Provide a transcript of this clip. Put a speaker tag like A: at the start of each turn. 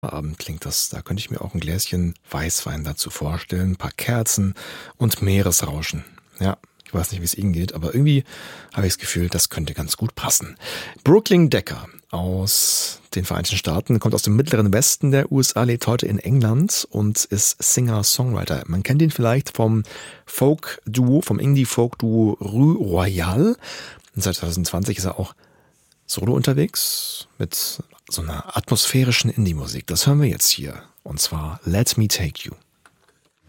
A: Abend klingt das. Da könnte ich mir auch ein Gläschen Weißwein dazu vorstellen, ein paar Kerzen und Meeresrauschen. Ja, ich weiß nicht, wie es Ihnen geht, aber irgendwie habe ich das Gefühl, das könnte ganz gut passen. Brooklyn Decker aus den Vereinigten Staaten, kommt aus dem mittleren Westen der USA, lebt heute in England und ist Singer-Songwriter. Man kennt ihn vielleicht vom Folk-Duo, vom Indie-Folk-Duo Rue Royale. Und seit 2020 ist er auch solo unterwegs mit so einer atmosphärischen Indie-Musik. Das hören wir jetzt hier. Und zwar Let Me Take You.